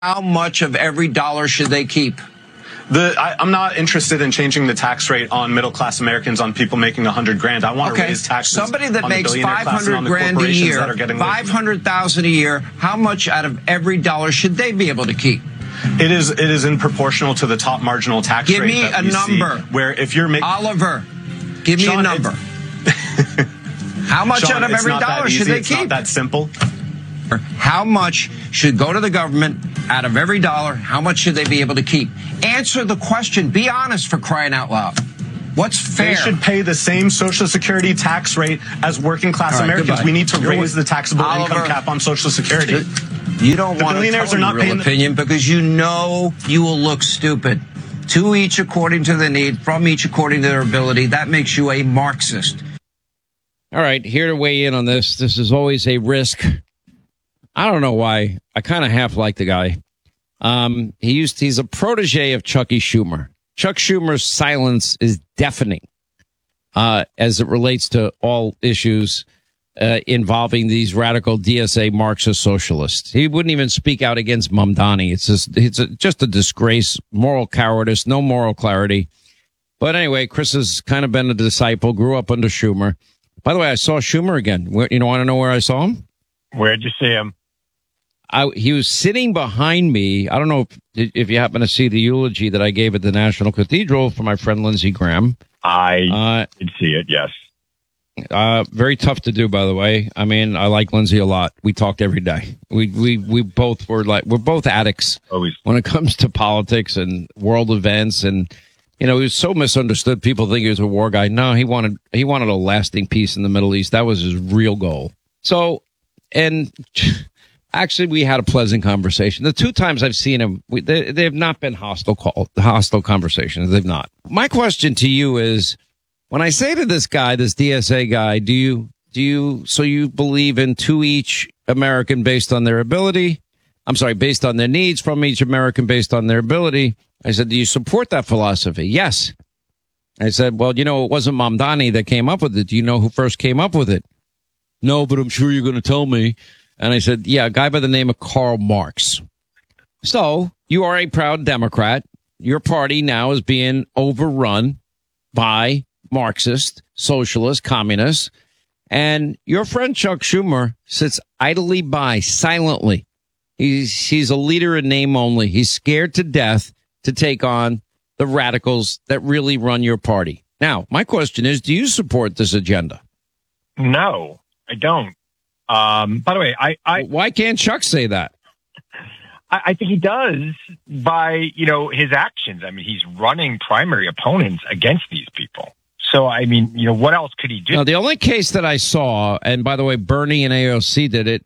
How much of every dollar should they keep? I'm not interested in changing the tax rate on middle-class Americans, on people making $100,000. I want to raise taxes. Somebody that on the makes billionaire class and on the $500,000 a corporations year, that are getting $500,000 a year. How much out of every dollar should they be able to keep? It is in proportional to the top marginal tax rate. Give me a number. Where if you're making Oliver, give me a number. How much Sean, out of every dollar should they keep? It's not that simple. How much should go to the government out of every dollar? How much should they be able to keep? Answer the question. Be honest, for crying out loud. What's fair? They should pay the same Social Security tax rate as working class Americans. Goodbye. We need to raise the taxable income cap on Social Security. You don't want billionaires to are not real paying opinion because you know you will look stupid. To each according to their need, from each according to their ability. That makes you a Marxist. All right, here to weigh in on this. This is always a risk. I don't know why. I kind of half like the guy. He's a protege of Chucky Schumer. Chuck Schumer's silence is deafening as it relates to all issues involving these radical DSA Marxist socialists. He wouldn't even speak out against Mamdani. It's just a disgrace, moral cowardice, no moral clarity. But anyway, Chris has kind of been a disciple, grew up under Schumer. By the way, I saw Schumer again. You want to know where I saw him? Where'd you see him? He was sitting behind me. I don't know if you happen to see the eulogy that I gave at the National Cathedral for my friend Lindsey Graham. I did see it, yes. Very tough to do, by the way. I mean, I like Lindsey a lot. We talked every day. We both we're both addicts always when it comes to politics and world events. And, he was so misunderstood. People think he was a war guy. No, he wanted a lasting peace in the Middle East. That was his real goal. So, and actually, we had a pleasant conversation. The two times I've seen him, they have not been hostile conversations. They've not. My question to you is, when I say to this guy, this DSA guy, do you believe in to each American based on their ability? I'm sorry, based on their needs, from each American based on their ability. I said, do you support that philosophy? Yes. I said, well, it wasn't Mamdani that came up with it. Do you know who first came up with it? No, but I'm sure you're going to tell me. And I said, yeah, a guy by the name of Karl Marx. So you are a proud Democrat. Your party now is being overrun by Marxist, socialist, communists. And your friend Chuck Schumer sits idly by, silently. He's a leader in name only. He's scared to death to take on the radicals that really run your party. Now, my question is, do you support this agenda? No, I don't. By the way, why can't Chuck say that? I think he does by, his actions. I mean, he's running primary opponents against these people. So, I mean, what else could he do? Now, the only case that I saw, and by the way, Bernie and AOC did it,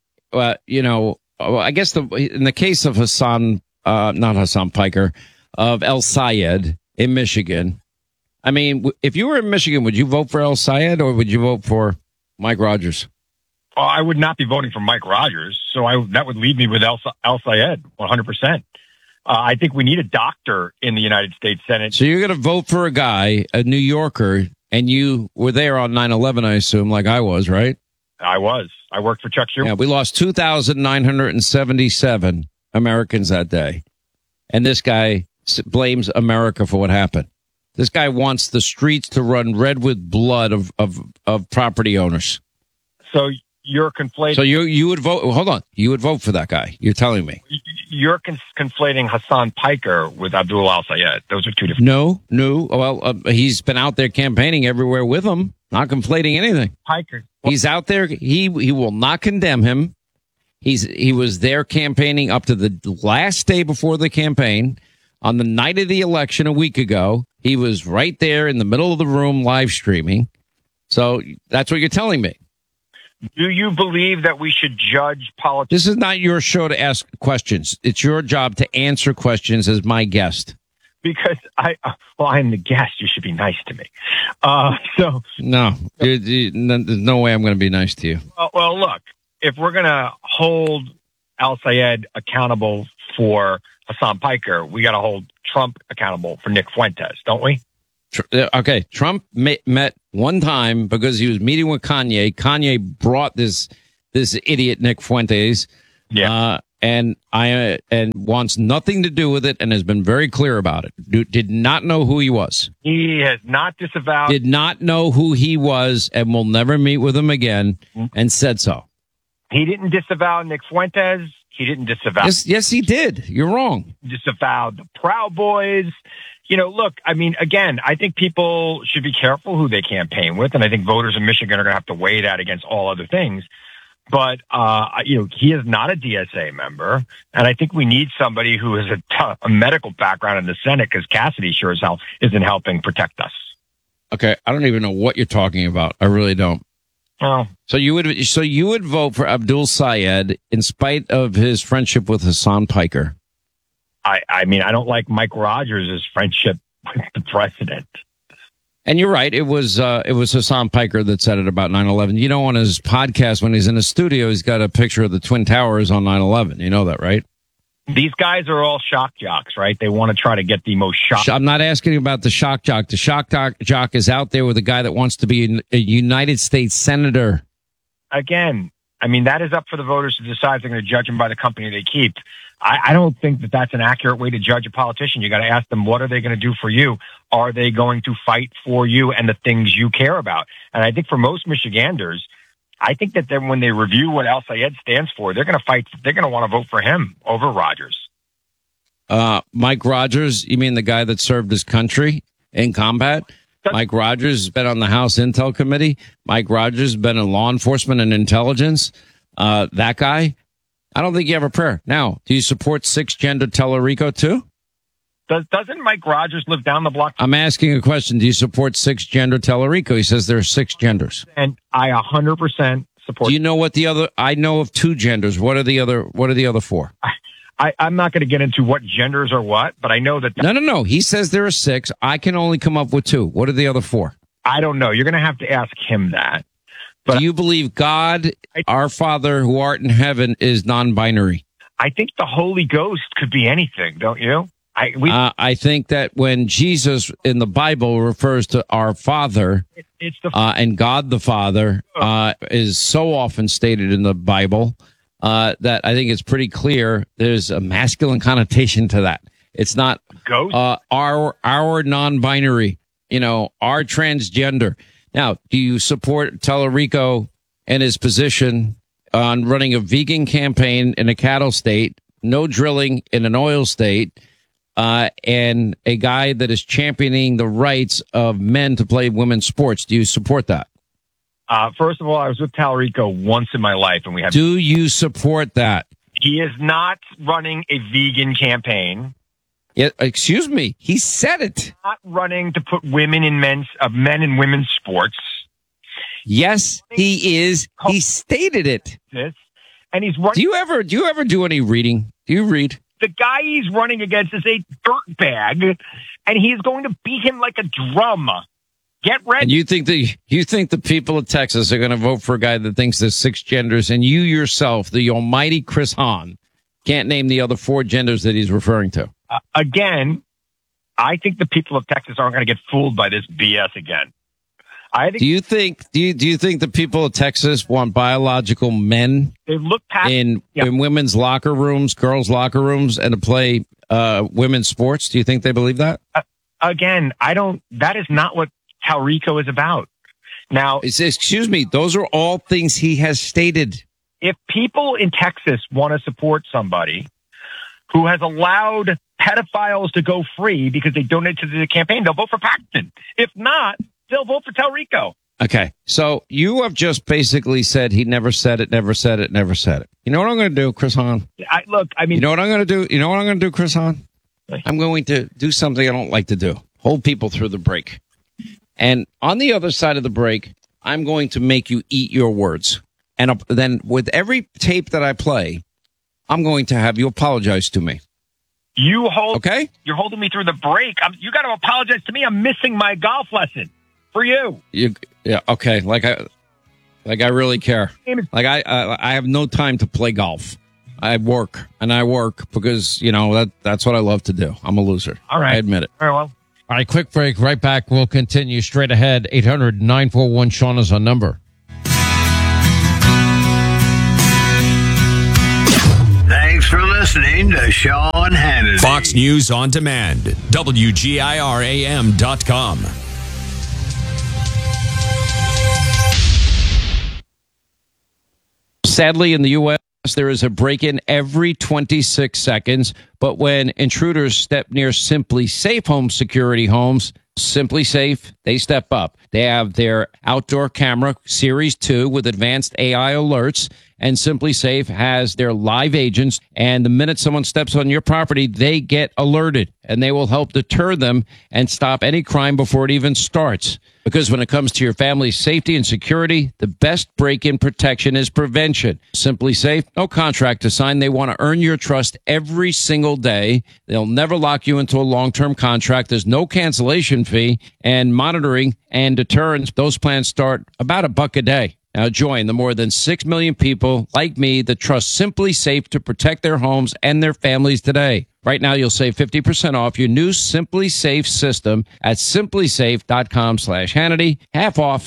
I guess in the case of not Hassan Piker, of El Sayed in Michigan. I mean, if you were in Michigan, would you vote for El Sayed or would you vote for Mike Rogers? I would not be voting for Mike Rogers, so that would leave me with El Sayed, 100%. I think we need a doctor in the United States Senate. So you're going to vote for a guy, a New Yorker, and you were there on 9/11, I assume, like I was, right? I was. I worked for Chuck Schumer. Yeah, we lost 2,977 Americans that day. And this guy blames America for what happened. This guy wants the streets to run red with blood of property owners. So you're conflating. So you would vote. Hold on. You would vote for that guy. You're telling me. You're conflating Hassan Piker with Abdul Al-Sayed. Those are two different. No. Well, he's been out there campaigning everywhere with him. Not conflating anything. Piker. He's out there. He will not condemn him. He was there campaigning up to the last day before the campaign. On the night of the election a week ago, he was right there in the middle of the room live streaming. So that's what you're telling me. Do you believe that we should judge politics? This is not your show to ask questions. It's your job to answer questions as my guest. Because I'm the guest. You should be nice to me. No, there's no way I'm going to be nice to you. Well, look, if we're going to hold Al-Sayed accountable for Hassan Piker, we got to hold Trump accountable for Nick Fuentes, don't we? Okay, Trump met one time because he was meeting with Kanye. Kanye brought this idiot Nick Fuentes. Yeah. and wants nothing to do with it, and has been very clear about it. Did not know who he was. He has not disavowed. Did not know who he was, and will never meet with him again, and said so. He didn't disavow Nick Fuentes. He didn't disavow. Yes, he did. You're wrong. Disavowed the Proud Boys. Look, I mean, again, I think people should be careful who they campaign with, and I think voters in Michigan are going to have to weigh that against all other things. But, he is not a DSA member, and I think we need somebody who has a medical background in the Senate, because Cassidy sure as hell isn't helping protect us. Okay, I don't even know what you're talking about. I really don't. Oh. So you would vote for Abdul Sayed in spite of his friendship with Hassan Piker? I mean, I don't like Mike Rogers' friendship with the president. And you're right. It was Hassan Piker that said it about 9/11. You know, on his podcast, when he's in the studio, he's got a picture of the Twin Towers on 9/11. You know that, right? These guys are all shock jocks, right? They want to try to get the most shock. I'm not asking you about the shock jock. The shock jock is out there with a guy that wants to be a United States senator. Again, I mean, that is up for the voters to decide if they're going to judge him by the company they keep. I don't think that that's an accurate way to judge a politician. You got to ask them, what are they going to do for you? Are they going to fight for you and the things you care about? And I think for most Michiganders, I think that then when they review what Al Sayed stands for, they're going to fight. They're going to want to vote for him over Rogers. Mike Rogers, you mean the guy that served his country in combat? Mike Rogers has been on the House Intel Committee. Mike Rogers has been in law enforcement and intelligence. That guy. I don't think you have a prayer. Now, do you support six-gender Tellerico too? Doesn't Mike Rogers live down the block? I'm asking a question. Do you support six-gender Tellerico? He says there are six genders. And I 100% support. Do you know what the other? I know of two genders. What are the other four? I'm not going to get into what genders are what, but I know that. No. He says there are six. I can only come up with two. What are the other four? I don't know. You're going to have to ask him that. But do you believe God, our Father who art in heaven, is non-binary? I think the Holy Ghost could be anything, don't you? I think that when Jesus in the Bible refers to our Father, it's the and God the Father is so often stated in the Bible that I think it's pretty clear there's a masculine connotation to that. It's not ghost. Our non-binary, our transgender. Now, do you support Tellerico and his position on running a vegan campaign in a cattle state, no drilling in an oil state, and a guy that is championing the rights of men to play women's sports? Do you support that? First of all, I was with Tellerico once in my life, and we have. Do you support that? He is not running a vegan campaign. Yeah, excuse me. He said it. Not running to put women in men and women's sports. Yes, he is. He stated it. And he's running. Do you ever do any reading? Do you read? The guy he's running against is a dirtbag, and he's going to beat him like a drum. Get ready. And you think the people of Texas are going to vote for a guy that thinks there's six genders, and you yourself, the almighty Chris Hahn, can't name the other four genders that he's referring to? Again, I think the people of Texas aren't going to get fooled by this BS again. Do you think the people of Texas want biological men they look past, in women's locker rooms, girls' locker rooms, and to play women's sports? Do you think they believe that? Again, I don't. That is not what Tellerico is about. Now, excuse me, those are all things he has stated. If people in Texas want to support somebody who has allowed pedophiles to go free because they donate to the campaign, they'll vote for Paxton. If not, they'll vote for Tellerico. Okay. So you have just basically said he never said it, never said it, never said it. You know what I'm going to do, Chris Hahn? You know what I'm going to do, Chris Hahn? I'm going to do something I don't like to do. Hold people through the break. And on the other side of the break, I'm going to make you eat your words. And then with every tape that I play, I'm going to have you apologize to me. Okay? You're holding me through the break. You got to apologize to me. I'm missing my golf lesson for you. Yeah. Okay. Like I really care. Like I have no time to play golf. I work because that's what I love to do. I'm a loser. All right. I admit it. Very well. All right. Quick break. Right back. We'll continue straight ahead. 800-941-SEAN is our number. Thanks for listening to Sean Hannity. Fox News on Demand. WGIRAM.com. Sadly, in the U.S., there is a break-in every 26 seconds. But when intruders step near Simply Safe Home Security homes, Simply Safe, they step up. They have their outdoor camera Series 2 with advanced AI alerts, and Simply Safe has their live agents. And the minute someone steps on your property, they get alerted, and they will help deter them and stop any crime before it even starts. Because when it comes to your family's safety and security, the best break-in protection is prevention. Simply Safe, no contract to sign. They want to earn your trust every single day. They'll never lock you into a long-term contract. There's no cancellation fee, and monitoring and deterrence, those plans start about $1 a day. Now join the more than 6 million people like me that trust Simply Safe to protect their homes and their families today. Right now, you'll save 50% off your new Simply Safe system at simplysafe.com/Hannity. Half off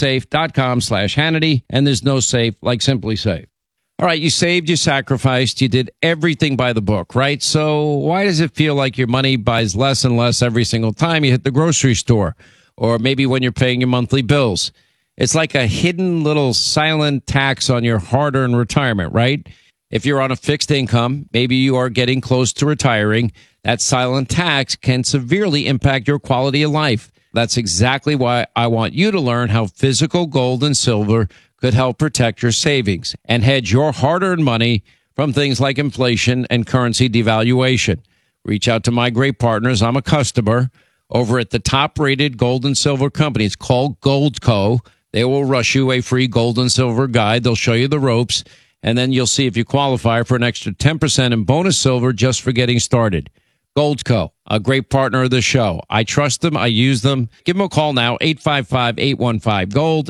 simplysafe.com/Hannity. And there's no safe like Simply Safe. All right, you saved, you sacrificed, you did everything by the book, right? So why does it feel like your money buys less and less every single time you hit the grocery store? Or maybe when you're paying your monthly bills? It's like a hidden little silent tax on your hard-earned retirement, right? If you're on a fixed income, maybe you are getting close to retiring, that silent tax can severely impact your quality of life. That's exactly why I want you to learn how physical gold and silver could help protect your savings and hedge your hard-earned money from things like inflation and currency devaluation. Reach out to my great partners. I'm a customer over at the top-rated gold and silver company. It's called Goldco. They will rush you a free gold and silver guide. They'll show you the ropes, and then you'll see if you qualify for an extra 10% in bonus silver just for getting started. Goldco, a great partner of the show. I trust them. I use them. Give them a call now, 855-815-GOLD,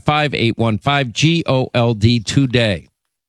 855-815-GOLD today.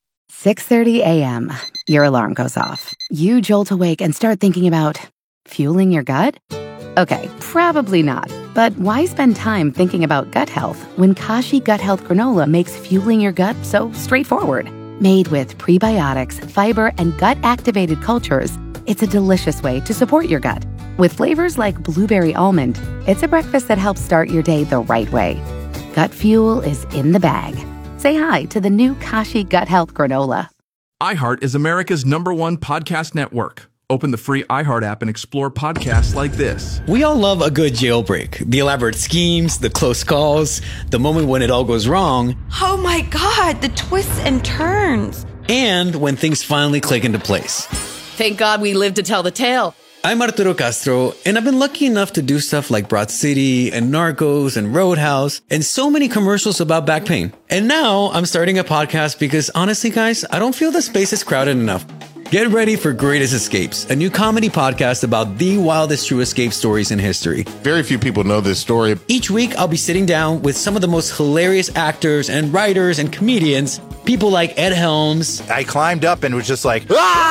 6:30 a.m. Your alarm goes off. You jolt awake and start thinking about fueling your gut? Okay, probably not. But why spend time thinking about gut health when Kashi Gut Health Granola makes fueling your gut so straightforward? Made with prebiotics, fiber, and gut-activated cultures, it's a delicious way to support your gut. With flavors like blueberry almond, it's a breakfast that helps start your day the right way. Gut fuel is in the bag. Say hi to the new Kashi Gut Health Granola. iHeart is America's #1 podcast network. Open the free iHeart app and explore podcasts like this. We all love a good jailbreak. The elaborate schemes, the close calls, the moment when it all goes wrong. Oh my God, the twists and turns. And when things finally click into place. Thank God we lived to tell the tale. I'm Arturo Castro, and I've been lucky enough to do stuff like Broad City and Narcos and Roadhouse and so many commercials about back pain. And now I'm starting a podcast because honestly, guys, I don't feel the space is crowded enough. Get ready for Greatest Escapes, a new comedy podcast about the wildest true escape stories in history. Very few people know this story. Each week, I'll be sitting down with some of the most hilarious actors and writers and comedians, people like Ed Helms. I climbed up and was just like,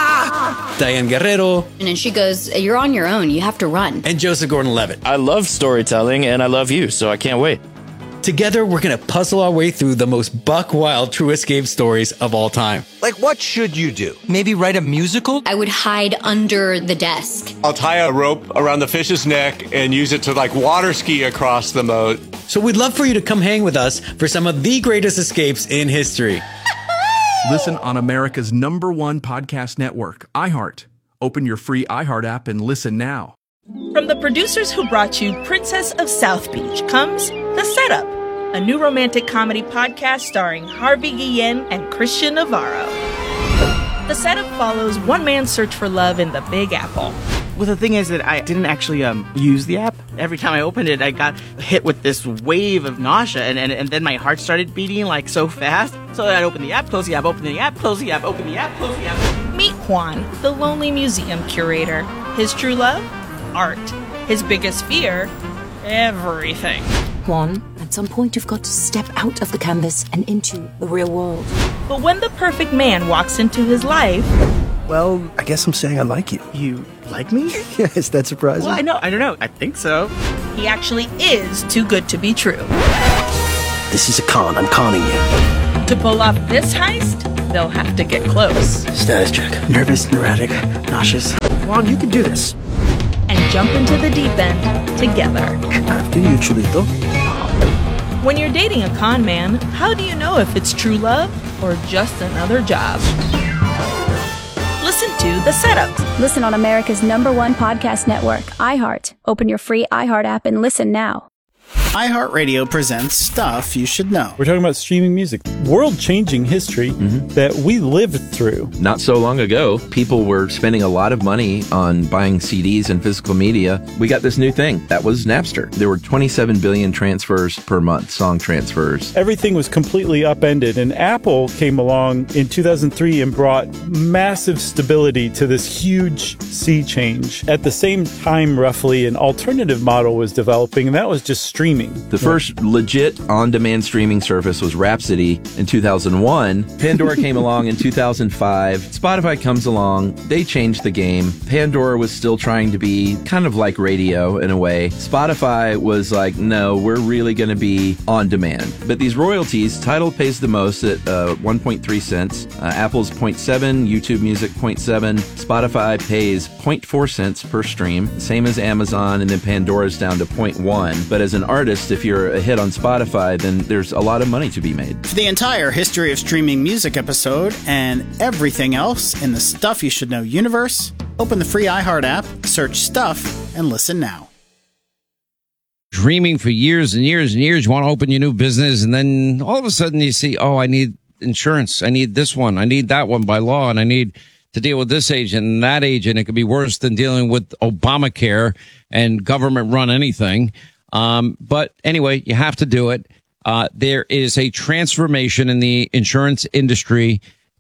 ah! Diane Guerrero. And then she goes, you're on your own. You have to run. And Joseph Gordon-Levitt. I love storytelling and I love you, so I can't wait. Together, we're going to puzzle our way through the most buck-wild true escape stories of all time. Like, what should you do? Maybe write a musical? I would hide under the desk. I'll tie a rope around the fish's neck and use it to, water ski across the moat. So we'd love for you to come hang with us for some of the greatest escapes in history. Listen on America's #1 podcast network, iHeart. Open your free iHeart app and listen now. From the producers who brought you Princess of South Beach comes The Setup, a new romantic comedy podcast starring Harvey Guillen and Christian Navarro. The Setup follows one man's search for love in the Big Apple. Well, the thing is that I didn't actually use the app. Every time I opened it, I got hit with this wave of nausea, and then my heart started beating so fast. So I'd open the app, close the app, open the app, close the app, open the app, close the app. Meet Juan, the lonely museum curator. His true love? Art. His biggest fear? Everything. Juan, at some point you've got to step out of the canvas and into the real world. But when the perfect man walks into his life... Well, I guess I'm saying I like you. You like me? Yes, is that surprising? Well, I don't know. I think so. He actually is too good to be true. This is a con. I'm conning you. To pull off this heist, they'll have to get close. Status check. Nervous, erratic, nauseous. Juan, you can do this. And jump into the deep end together. After you, Chulito. When you're dating a con man, how do you know if it's true love or just another job? Listen to The Setup. Listen on America's #1 podcast network, iHeart. Open your free iHeart app and listen now. iHeartRadio presents Stuff You Should Know. We're talking about streaming music, world-changing history that we lived through. Not so long ago, people were spending a lot of money on buying CDs and physical media. We got this new thing. That was Napster. There were 27 billion transfers per month, song transfers. Everything was completely upended, and Apple came along in 2003 and brought massive stability to this huge sea change. At the same time, roughly, an alternative model was developing, and that was just streaming. The first legit on-demand streaming service was Rhapsody in 2001. Pandora came along in 2005. Spotify comes along. They changed the game. Pandora was still trying to be kind of like radio in a way. Spotify was like, no, we're really going to be on demand. But these royalties, Tidal pays the most at 1.3 cents. Apple's 0.7, YouTube Music 0.7. Spotify pays 0.4 cents per stream, same as Amazon, and then Pandora's down to 0.1. But as an artist, if you're a hit on Spotify, then there's a lot of money to be made. For the entire history of streaming music episode and everything else in the Stuff You Should Know universe, open the free iHeart app, search Stuff, and listen now. Dreaming for years and years and years, you want to open your new business, and then all of a sudden you see, oh, I need insurance. I need this one. I need that one by law, and I need to deal with this agent and that agent. It could be worse than dealing with Obamacare and government run anything. But anyway, you have to do it. There is a transformation in the insurance industry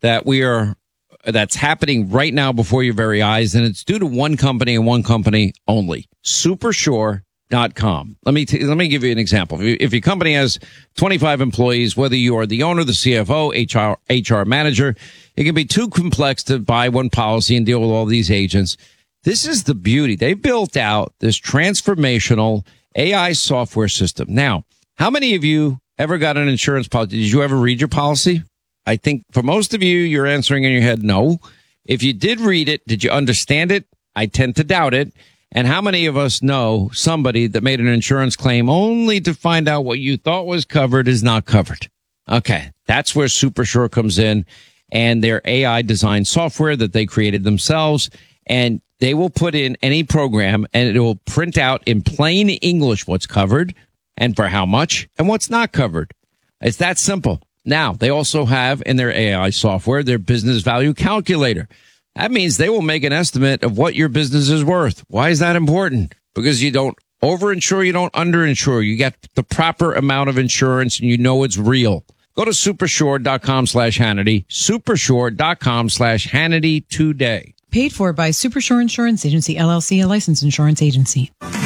that's happening right now before your very eyes. And it's due to one company and one company only, Supersure.com. Let me give you an example. If your company has 25 employees, whether you are the owner, the CFO, HR manager, it can be too complex to buy one policy and deal with all these agents. This is the beauty. They built out this transformational AI software system. Now, how many of you ever got an insurance policy? Did you ever read your policy? I think for most of you, you're answering in your head, no. If you did read it, did you understand it? I tend to doubt it. And how many of us know somebody that made an insurance claim only to find out what you thought was covered is not covered? Okay, that's where Supersure comes in, and their AI design software that they created themselves. And they will put in any program and it will print out in plain English what's covered and for how much and what's not covered. It's that simple. Now, they also have in their AI software their business value calculator. That means they will make an estimate of what your business is worth. Why is that important? Because you don't overinsure, you don't underinsure. You get the proper amount of insurance and you know it's real. Go to supersure.com/Hannity, supersure.com/Hannity today. Paid for by Supersure Insurance Agency, LLC, a licensed insurance agency.